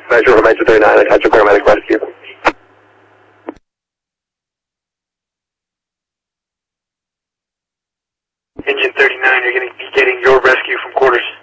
Measure from Engine 39, attach a paramedic rescue. Engine 39, you're going to be getting your rescue from quarters.